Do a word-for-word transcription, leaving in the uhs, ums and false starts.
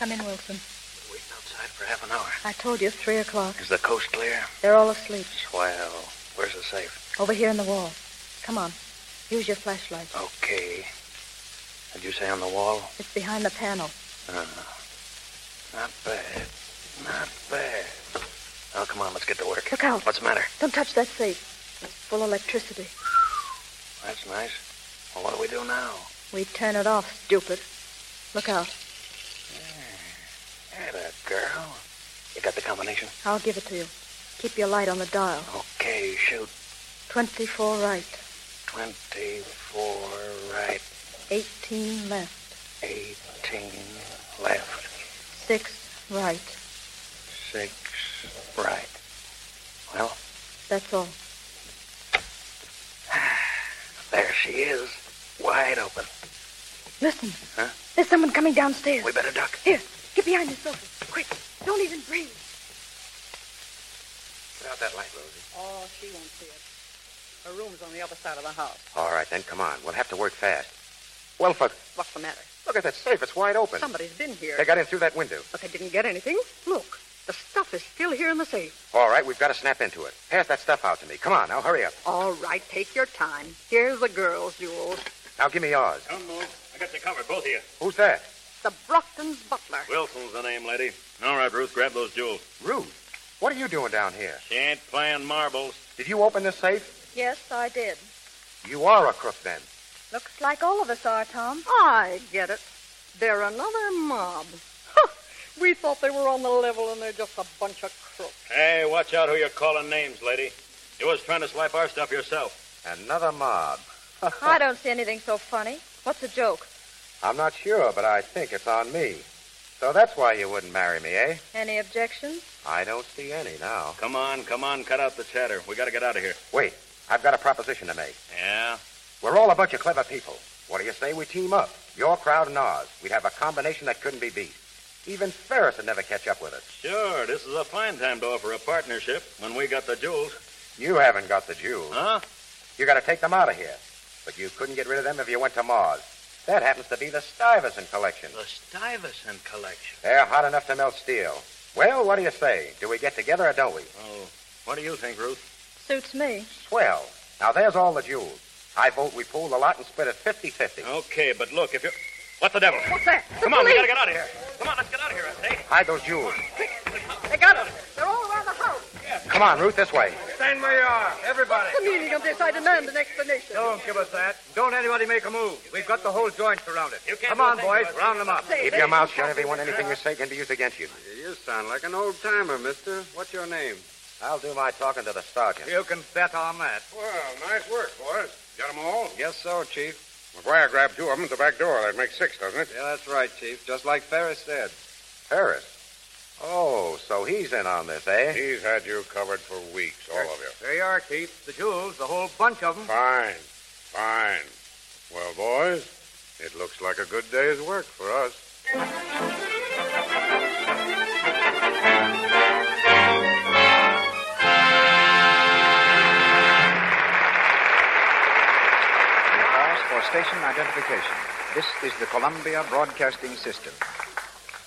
Come in, Wilson. Been waiting outside for half an hour. I told you, three o'clock. Is the coast clear? They're all asleep. Swell. Where's the safe? Over here in the wall. Come on. Use your flashlight. Okay. Did you say on the wall? It's behind the panel. Uh, not bad. Not bad. Oh, come on, let's get to work. Look out. What's the matter? Don't touch that safe. It's full of electricity. That's nice. Well, what do we do now? We turn it off, stupid. Look out. Yeah, that girl. You got the combination? I'll give it to you. Keep your light on the dial. Okay, shoot. Twenty-four right. Twenty-four right. Eighteen left. Eighteen left. Six right. Six right. Well? That's all. There she is. Wide open. Listen. Huh? There's someone coming downstairs. We better duck. Here, get behind this sofa. Quick. Don't even breathe. Put out that light, Rosie. Oh, she won't see it. Her room's on the other side of the house. All right, then, come on. We'll have to work fast. Well, for... What's the matter? Look at that safe. It's wide open. Somebody's been here. They got in through that window. But they didn't get anything. Look, the stuff is still here in the safe. All right, we've got to snap into it. Pass that stuff out to me. Come on, now, hurry up. All right, take your time. Here's the girls' jewels. Now, give me yours. Don't move. I got you covered, both of you. Who's that? The Brockton's butler. Wilson's the name, lady. All right, Ruth, grab those jewels. Ruth, what are you doing down here? She ain't playing marbles. Did you open this safe? Yes, I did. You are a crook, then. Looks like all of us are, Tom. I get it. They're another mob. Huh. We thought they were on the level, and they're just a bunch of crooks. Hey, watch out who you're calling names, lady. You was trying to swipe our stuff yourself. Another mob. I don't see anything so funny. What's the joke? I'm not sure, but I think it's on me. So that's why you wouldn't marry me, eh? Any objections? I don't see any now. Come on, come on, cut out the chatter. We got to get out of here. Wait, I've got a proposition to make. Yeah? We're all a bunch of clever people. What do you say we team up? Your crowd and ours. We'd have a combination that couldn't be beat. Even Ferris would never catch up with us. Sure, this is a fine time to offer a partnership when we got the jewels. You haven't got the jewels. Huh? You got to take them out of here. But you couldn't get rid of them if you went to Mars. That happens to be the Stuyvesant collection. The Stuyvesant collection. They're hot enough to melt steel. Well, what do you say? Do we get together or don't we? Oh, what do you think, Ruth? Suits me. Swell. Now, there's all the jewels. I vote we pool the lot and split it fifty-fifty. Okay, but look, if you're... What the devil? What's that? Come The on, we police! got to get out of here. Come on, let's get out of here, I say. Hide those jewels. They got us. They're all around the house. Come on, Ruth, this way. Stand where you are, everybody. What's the meaning of this? I demand an explanation. Don't give us that. Don't anybody make a move. We've got the whole joint surrounded. You can't Come do a on, thing boys. to us. Round them up. Say, Keep your mouth shut, everyone. Anything you say can be used against you. You sound like an old-timer, mister. What's your name? I'll do my talking to the sergeant. You can bet on that. Well, nice work, boys. Got them all? Yes, so, Chief. McGuire grabbed two of them at the back door. That makes six, doesn't it? Yeah, that's right, Chief. Just like Ferris said. Ferris? Oh, so he's in on this, eh? He's had you covered for weeks, all of you. There you are, Chief. The jewels, the whole bunch of them. Fine. Fine. Well, boys, it looks like a good day's work for us. For station identification. This is the Columbia Broadcasting System.